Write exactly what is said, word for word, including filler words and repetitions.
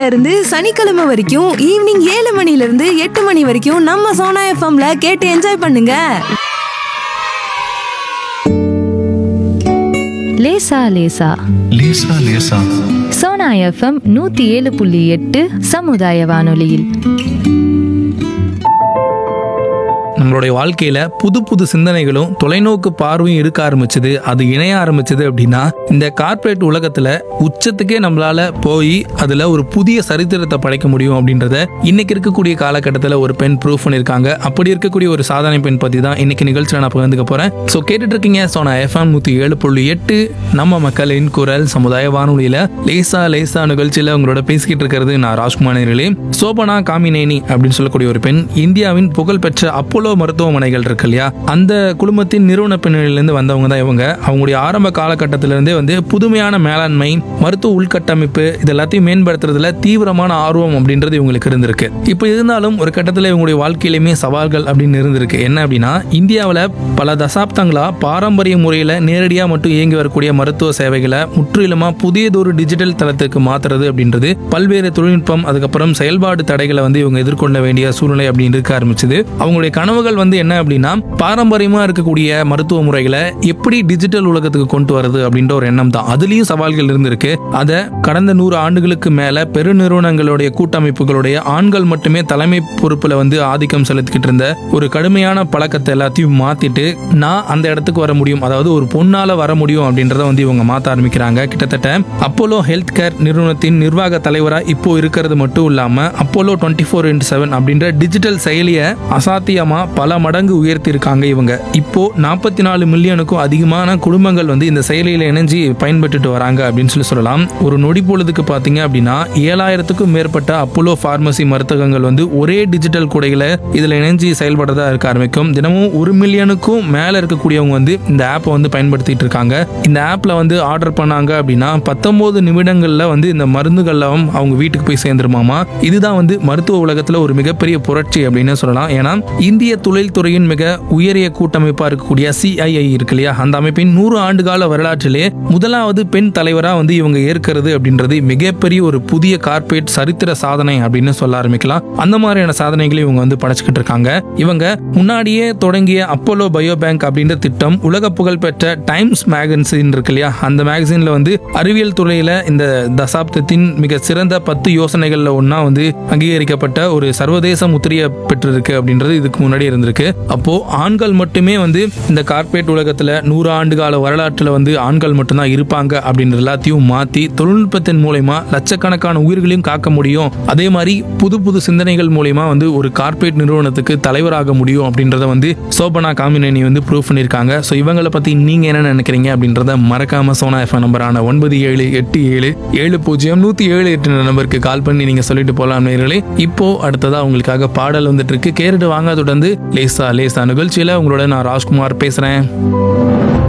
இருந்து சனிக்கிழமை வரைக்கும் ஈவினிங் ஏழு மணில இருந்து எட்டு மணி வரைக்கும் நம்ம சோனா எஃப்எம்ல கேட்டு என்ஜாய் பண்ணுங்க. லேசா லேசா லேசா லேசா சோனா எஃப்எம் நூத்தி ஏழு புள்ளி எட்டு சமுதாய வானொலியில். நம்மளுடைய வாழ்க்கையில புது புது சிந்தனைகளும் தொலைநோக்கு பார்வையும் இருக்க ஆரம்பிச்சது, அது இணைய ஆரம்பிச்சது அப்படின்னா இந்த கார்ப்பரேட் உலகத்துல உச்சத்துக்கே நம்மளால போய் அதுல ஒரு புதிய சரித்திரத்தை படைக்க முடியும் அப்படின்றத இன்னைக்கு இருக்கக்கூடிய காலகட்டத்தில் ஒரு பெண் ப்ரூவ் பண்ணியிருக்காங்க. அப்படி இருக்கக்கூடிய ஒரு சாதனை பெண் பத்தி தான் இன்னைக்கு நிகழ்ச்சியில் நான் பகிர்ந்துக்க போறேன். ஸோ கேட்டுட்டு இருக்கீங்க சோனா எஃப்எம் நூத்தி ஏழு புள்ளி எட்டு நம்ம மக்களின் குரல் சமுதாய வானொலியில லேசா லேசா நிகழ்ச்சியில உங்களோட பேசிக்கிட்டு இருக்கிறது நான் ராஜ்குமார் நேர்களே. சோபனா காமினேனி அப்படின்னு சொல்லக்கூடிய ஒரு பெண் இந்தியாவின் புகழ்பெற்ற அப்போலோ மருத்துவமனைகள் இருக்கு இல்லையா, அந்த குழுமத்தின் நிறுவன பின்னணியிலிருந்து வந்தவங்க தான் இவங்க. அவங்களுடைய ஆரம்ப காலகட்டத்திலிருந்தே வந்து புதுமையான மேலாண்மை, மருத்துவ உள்கட்டமைப்பு இது எல்லாத்தையும் மேம்படுத்துறதுல தீவிரமான ஆர்வம் அப்படின்றது இவங்களுக்கு இருந்திருக்கு. இப்போ இருந்தாலும் ஒரு கட்டத்தில் இவங்களுடைய வாழ்க்கையிலுமே சவால்கள் அப்படின்னு இருந்திருக்கு. என்ன அப்படின்னா, இந்தியாவில் பல தசாப்தங்களா பாரம்பரிய முறையில் நேரடியாக மட்டும் இயங்கி வரக்கூடிய மருத்துவ சேவைகளை முற்றிலுமா புதியதொரு டிஜிட்டல் தளத்துக்கு மாத்துறது அப்படின்றது பல்வேறு தொழில்நுட்பம் அதுக்கப்புறம் செயல்பாடு தடைகளை வந்து இவங்க எதிர்கொள்ள வேண்டிய சூழ்நிலை அப்படின்னு இருக்க ஆரம்பிச்சது. அவங்களுடைய கனவுகள் வந்து என்ன அப்படின்னா, பாரம்பரியமா இருக்கக்கூடிய மருத்துவ முறைகளை எப்படி டிஜிட்டல் உலகத்துக்கு கொண்டு வரது அப்படின்ற ஒரு எண்ணம் தான். அதுலயும் சவால்கள் இருந்திருக்கு. அதை கடந்த நூறு ஆண்டுகளுக்கு மேல பெருநிறுவனங்களுடைய கூட்டமைப்புகளுடைய ஆண்கள் மட்டுமே தலைமை பொறுப்புல வந்து ஆதிக்கம் செலுத்திக்கிட்டு இருந்த ஒரு கடுமையான பழக்கத்தை எல்லாத்தையும் மாத்திட்டு நான் அந்த இடத்துக்கு வர முடியும், அதாவது ஒரு பொண்ணால வர முடியும் அப்படின்றத வந்து இவங்க மாத்த ஆரம்பிக்கிறாங்க. கிட்டத்தட்ட அப்போலோ ஹெல்த் கேர் நிறுவனத்தின் நிர்வாக தலைவரா இப்போ இருக்கிறது மட்டும் இல்லாம Apollo twenty four into seven அப்படின்ற டிஜிட்டல் செயலியை அசாத்தியமா பல மடங்கு உயர்த்தி இருக்காங்க இவங்க. இப்போ நாற்பத்தி நாலு மில்லியனுக்கும் அதிகமான குடும்பங்கள் வந்து இந்த செயலியில இணைஞ்சு பயன்பட்டு வராங்க அப்படின்னு சொல்லி சொல்லலாம். ஒரு நொடி பொழுதுக்கு பாத்தீங்க அப்படின்னா ஏழாயிரத்துக்கும் மேற்பட்ட அப்போலோ பார்மசி மருத்துவங்கள் வந்து ஒரே டிஜிட்டல் கூடைகளை இதுல இணைஞ்சு செயல்படுறதா இருக்க ஆரம்பிக்கும். தினமும் ஒரு மில்லியனுக்கும் மேல இருக்கக்கூடியவங்க வந்து இந்த ஆப்பை வந்து பயன்படுத்திட்டு இருக்காங்க. இந்த ஆப்ல வந்து ஆர்டர் பண்ணாங்க அப்படின்னா பத்தொன்பது நிமிடங்கள்ல வந்து இந்த மருந்துகள்லாம் அவங்க வீட்டுக்கு போய் சேர்ந்துருமாமா. இதுதான் வந்து மருத்துவ உலகத்துல ஒரு மிகப்பெரிய புரட்சி அப்படின்னு சொல்லலாம். ஏன்னா இந்திய தொழில்துறையின் மிக உயரிய கூட்டமைப்பா இருக்கக்கூடிய சிஐஐ இருக்கு இல்லையா, அந்த அமைப்பின் நூறு ஆண்டு கால வரலாற்றிலே முதலாவது பெண் தலைவரா வந்து இவங்க ஏற்கிறது அப்படின்றது மிகப்பெரிய ஒரு புதிய கார்ப்பரேட் சரித்திர சாதனை அப்படின்னு சொல்ல ஆரம்பிக்கலாம். அந்த மாதிரியான சாதனைகளை இவங்க வந்து படைச்சுக்கிட்டு இருக்காங்க. இவங்க முன்னாடியே தொடங்கிய அப்போலோ பயோ பேங்க் அப்படின்ற திட்டம் உலக புகழ் பெற்ற டைம்ஸ் மேகசின் இருக்கு இல்லையா, அந்த மேகசின்ல வந்து அறிவியல் துறையில இந்த தசாப்தத்தின் மிக சிறந்த பத்து யோசனைகள்ல ஒன்னா வந்து அங்கீகரிக்கப்பட்ட ஒரு சர்வதேச முத்திரையை பெற்றிருக்கு அப்படின்றது இதுக்கு முன்னாடி இருந்திருக்கு. அப்போ ஆண்கள் மட்டுமே வந்து இந்த கார்ப்பரேட் உலகத்துல நூறு ஆண்டு கால வரலாற்றுல வந்து ஆண்கள் மட்டும்தான் இருப்பாங்க அப்படின்ற எல்லாத்தையும் மாத்தி தொழில்நுட்பத்தின் மூலமா லட்சக்கணக்கான உயிர்களையும் காக்க முடியும், அதே மாதிரி புது புது சிந்தனைகள் மூலமா வந்து ஒரு கார்ப்பரேட் நிறுவனத்துக்கு தலைவராக முடியும் அப்படின்றத வந்து சோபனா காமினேனி வந்து ப்ரூவ் பண்ணியிருக்காங்க. ஸோ இவங்களை பத்தி நீங்க என்ன நினைக்கிறீங்க அப்படின்றத மறக்காம சோனா எஃப்எம் நம்பரான ஒன்பது ஏழு எட்டு ஏழு ஏழு பூஜ்ஜியம் நூத்தி ஏழு எட்டு நம்பருக்கு கால் பண்ணி நீங்க சொல்லிட்டு போலாம் நேயர்களே. இப்போ அடுத்ததா உங்களுக்காக பாடல் வந்துட்டு இருக்கு, கேட்டுட்டு வாங்க. தொடர்ந்து லேசா லேசா நிகழ்ச்சியில உங்களோட நான் ராஜ்குமார் பேசுறேன்.